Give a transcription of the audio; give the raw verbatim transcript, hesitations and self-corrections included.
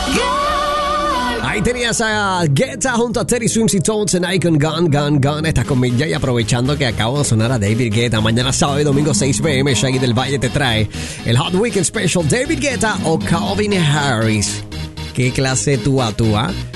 Ahí tenías a Guetta junto a Teddy Swims y Tones en Icon Gun, Gun, Gun. Estás con Milla y aprovechando que acabo de sonar a David Guetta. Mañana sábado y domingo seis p.m. Shaggy del Valle te trae el Hot Weekend Special David Guetta o Calvin Harris. ¿Qué clase tú a tú, ah?